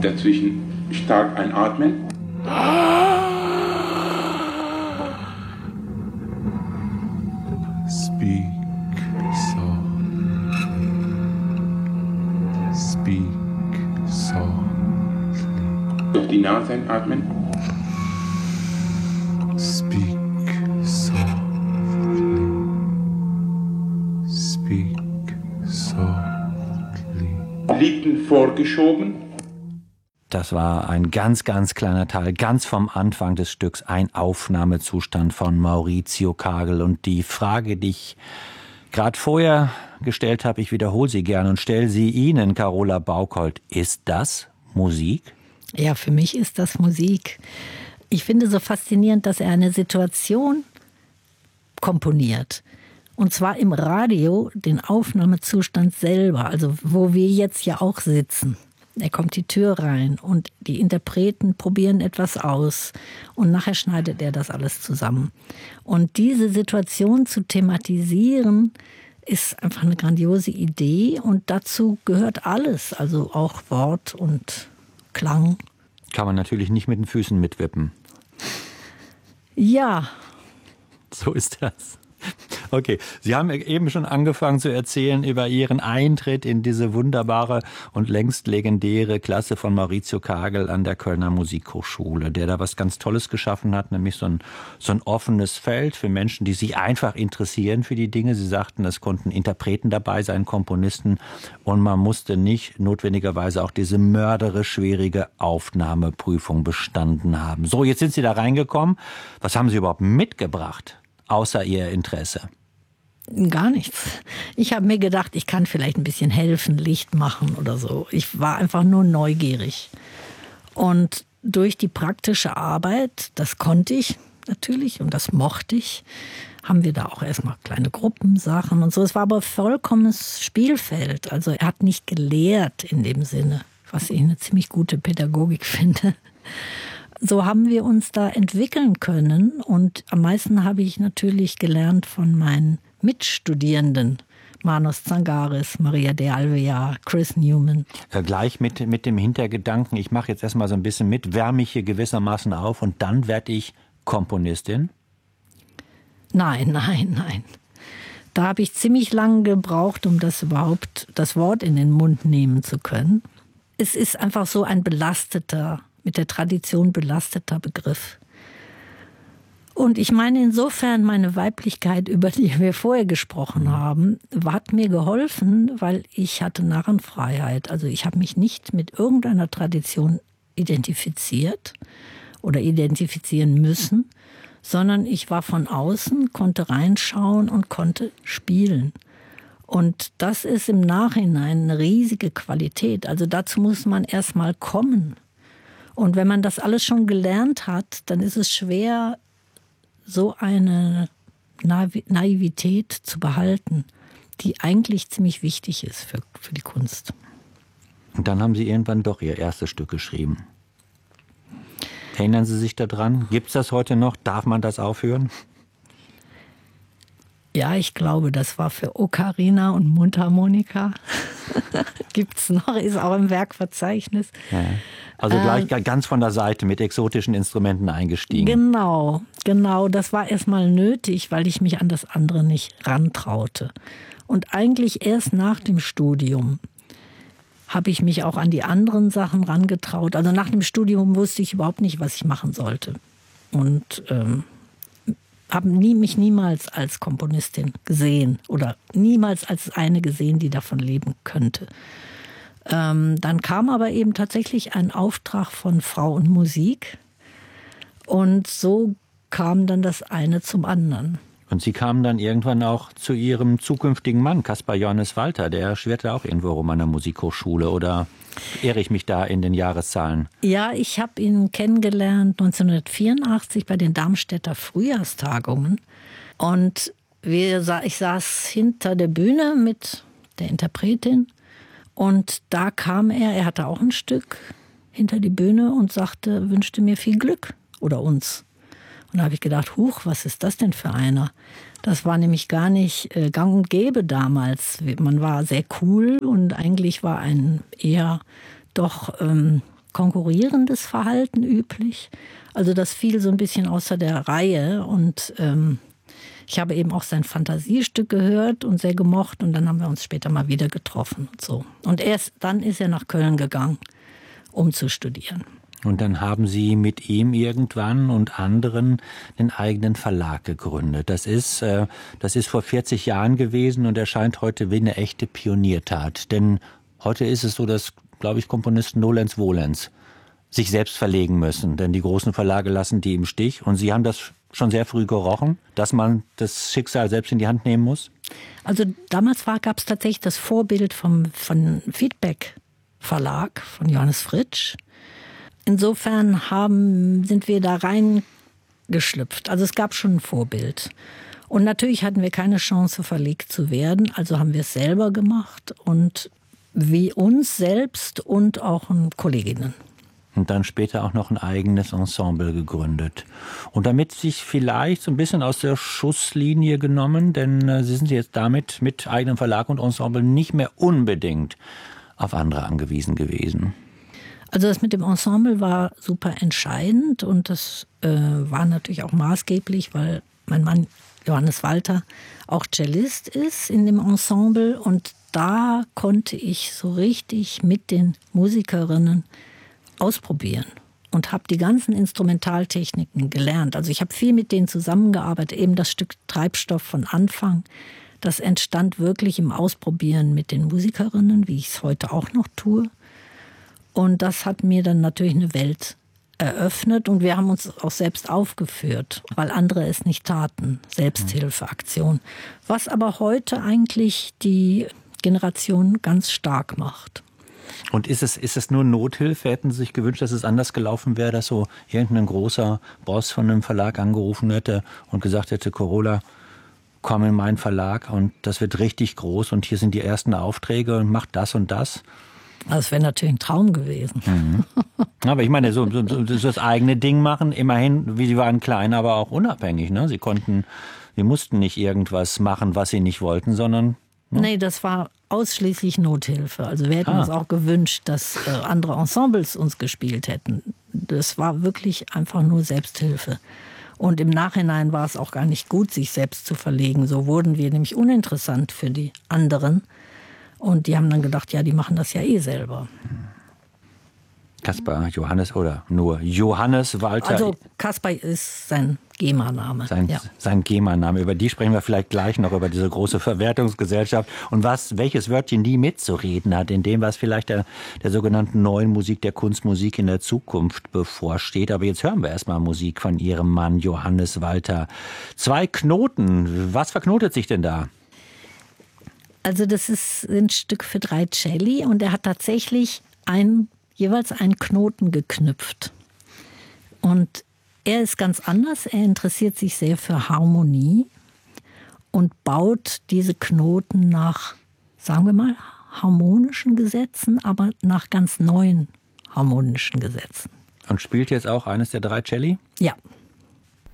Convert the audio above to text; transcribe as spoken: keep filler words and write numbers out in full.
Dazwischen stark einatmen. Speak softly. Speak softly. Durch die Nase einatmen. Speak softly. Speak softly. Lippen vorgeschoben. Das war ein ganz, ganz kleiner Teil, ganz vom Anfang des Stücks, ein Aufnahmezustand von Maurizio Kagel. Und die Frage, die ich gerade vorher gestellt habe, ich wiederhole sie gerne und stelle sie Ihnen, Carola Bauchold. Ist das Musik? Ja, für mich ist das Musik. Ich finde so faszinierend, dass er eine Situation komponiert. Und zwar im Radio, den Aufnahmezustand selber, also wo wir jetzt ja auch sitzen. Er kommt die Tür rein und die Interpreten probieren etwas aus und nachher schneidet er das alles zusammen. Und diese Situation zu thematisieren, ist einfach eine grandiose Idee und dazu gehört alles, also auch Wort und Klang. Kann man natürlich nicht mit den Füßen mitwippen. Ja. So ist das. Okay, Sie haben eben schon angefangen zu erzählen über Ihren Eintritt in diese wunderbare und längst legendäre Klasse von Maurizio Kagel an der Kölner Musikhochschule, der da was ganz Tolles geschaffen hat, nämlich so ein, so ein offenes Feld für Menschen, die sich einfach interessieren für die Dinge. Sie sagten, es konnten Interpreten dabei sein, Komponisten, und man musste nicht notwendigerweise auch diese mörderisch schwierige Aufnahmeprüfung bestanden haben. So, jetzt sind Sie da reingekommen. Was haben Sie überhaupt mitgebracht? Außer Ihr Interesse? Gar nichts. Ich habe mir gedacht, ich kann vielleicht ein bisschen helfen, Licht machen oder so. Ich war einfach nur neugierig. Und durch die praktische Arbeit, das konnte ich natürlich und das mochte ich, haben wir da auch erstmal kleine Gruppensachen und so. Es war aber vollkommenes Spielfeld. Also er hat nicht gelehrt in dem Sinne, was ich eine ziemlich gute Pädagogik finde. So haben wir uns da entwickeln können und am meisten habe ich natürlich gelernt von meinen Mitstudierenden. Manos Zangaris, Maria de Alvear, Chris Newman. Äh, gleich mit, mit dem Hintergedanken, ich mache jetzt erstmal so ein bisschen mit, wärme mich hier gewissermaßen auf und dann werde ich Komponistin? Nein, nein, nein. Da habe ich ziemlich lange gebraucht, um das überhaupt, das Wort in den Mund nehmen zu können. Es ist einfach so ein belasteter, mit der Tradition belasteter Begriff. Und ich meine insofern, meine Weiblichkeit, über die wir vorher gesprochen haben, hat mir geholfen, weil ich hatte Narrenfreiheit. Also ich habe mich nicht mit irgendeiner Tradition identifiziert oder identifizieren müssen, sondern ich war von außen, konnte reinschauen und konnte spielen. Und das ist im Nachhinein eine riesige Qualität. Also dazu muss man erst mal kommen. Und wenn man das alles schon gelernt hat, dann ist es schwer, so eine Naivität zu behalten, die eigentlich ziemlich wichtig ist für, für die Kunst. Und dann haben Sie irgendwann doch Ihr erstes Stück geschrieben. Erinnern Sie sich daran? Gibt es das heute noch? Darf man das aufhören? Ja, ich glaube, das war für Ocarina und Mundharmonika. Gibt's noch, ist auch im Werkverzeichnis. Ja. Also gleich äh, ganz von der Seite mit exotischen Instrumenten eingestiegen. Genau, genau. Das war erstmal nötig, weil ich mich an das andere nicht rantraute. Und eigentlich erst nach dem Studium habe ich mich auch an die anderen Sachen rangetraut. Also nach dem Studium wusste ich überhaupt nicht, was ich machen sollte. Und ähm, habe nie, mich niemals als Komponistin gesehen oder niemals als eine gesehen, die davon leben könnte. Ähm, dann kam aber eben tatsächlich ein Auftrag von Frau und Musik und so kam dann das eine zum anderen. Und Sie kamen dann irgendwann auch zu Ihrem zukünftigen Mann, Caspar Johannes Walter, der schwirrte auch irgendwo rum an der Musikhochschule, oder irre ich mich da in den Jahreszahlen? Ja, ich habe ihn kennengelernt neunzehnhundertvierundachtzig bei den Darmstädter Frühjahrstagungen und wir, ich saß hinter der Bühne mit der Interpretin und da kam er, er hatte auch ein Stück hinter die Bühne und sagte, wünschte mir viel Glück oder uns. Und da habe ich gedacht, huch, was ist das denn für einer? Das war nämlich gar nicht äh, gang und gäbe damals. Man war sehr cool und eigentlich war ein eher doch ähm, konkurrierendes Verhalten üblich. Also das fiel so ein bisschen außer der Reihe und ähm, ich habe eben auch sein Fantasiestück gehört und sehr gemocht und dann haben wir uns später mal wieder getroffen und so. Und erst dann ist er nach Köln gegangen, um zu studieren. Und dann haben Sie mit ihm irgendwann und anderen den eigenen Verlag gegründet. Das ist, äh, das ist vor vierzig Jahren gewesen und erscheint heute wie eine echte Pioniertat. Denn heute ist es so, dass, glaube ich, Komponisten nolens volens sich selbst verlegen müssen. Denn die großen Verlage lassen die im Stich. Und Sie haben das schon sehr früh gerochen, dass man das Schicksal selbst in die Hand nehmen muss? Also damals gab es tatsächlich das Vorbild vom, von Feedback Verlag, von Johannes Fritsch. Insofern haben, sind wir da reingeschlüpft. Also es gab schon ein Vorbild. Und natürlich hatten wir keine Chance, verlegt zu werden. Also haben wir es selber gemacht. Und wie uns selbst und auch Kolleginnen. Und dann später auch noch ein eigenes Ensemble gegründet. Und damit sich vielleicht so ein bisschen aus der Schusslinie genommen, denn äh, Sie sind jetzt damit mit eigenem Verlag und Ensemble nicht mehr unbedingt auf andere angewiesen gewesen. Also das mit dem Ensemble war super entscheidend und das äh, war natürlich auch maßgeblich, weil mein Mann Johannes Walter auch Cellist ist in dem Ensemble und da konnte ich so richtig mit den Musikerinnen ausprobieren und habe die ganzen Instrumentaltechniken gelernt. Also ich habe viel mit denen zusammengearbeitet, eben das Stück Treibstoff von Anfang. Das entstand wirklich im Ausprobieren mit den Musikerinnen, wie ich es heute auch noch tue. Und das hat mir dann natürlich eine Welt eröffnet und wir haben uns auch selbst aufgeführt, weil andere es nicht taten. Selbsthilfeaktion. Was aber heute eigentlich die Generation ganz stark macht. Und ist es, ist es nur Nothilfe? Hätten Sie sich gewünscht, dass es anders gelaufen wäre, dass so irgendein großer Boss von einem Verlag angerufen hätte und gesagt hätte, Carola, komm in meinen Verlag und das wird richtig groß und hier sind die ersten Aufträge und mach das und das? Das wäre natürlich ein Traum gewesen. Mhm. Aber ich meine, so, so, so das eigene Ding machen, immerhin, wie Sie waren klein, aber auch unabhängig. Ne? Sie konnten, Sie mussten nicht irgendwas machen, was Sie nicht wollten, sondern... Ne? Nee, das war ausschließlich Nothilfe. Also wir hätten Ah. uns auch gewünscht, dass äh, andere Ensembles uns gespielt hätten. Das war wirklich einfach nur Selbsthilfe. Und im Nachhinein war es auch gar nicht gut, sich selbst zu verlegen. So wurden wir nämlich uninteressant für die anderen. Und die haben dann gedacht, ja, die machen das ja eh selber. Kaspar Johannes oder nur Johannes Walter. Also Kaspar ist sein GEMA-Name. Sein, ja. sein GEMA-Name. Über die sprechen wir vielleicht gleich noch, über diese große Verwertungsgesellschaft. Und was, welches Wörtchen die mitzureden hat, in dem, was vielleicht der, der sogenannten neuen Musik, der Kunstmusik in der Zukunft bevorsteht. Aber jetzt hören wir erstmal Musik von Ihrem Mann Johannes Walter. Zwei Knoten. Was verknotet sich denn da? Also das ist ein Stück für drei Celli und er hat tatsächlich ein, jeweils einen Knoten geknüpft. Und er ist ganz anders, er interessiert sich sehr für Harmonie und baut diese Knoten nach, sagen wir mal, harmonischen Gesetzen, aber nach ganz neuen harmonischen Gesetzen. Und spielt jetzt auch eines der drei Celli? Ja.